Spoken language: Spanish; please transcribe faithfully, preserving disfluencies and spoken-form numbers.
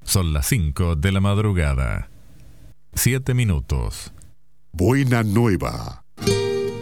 Son las cinco de la madrugada. Siete minutos. Buena nueva.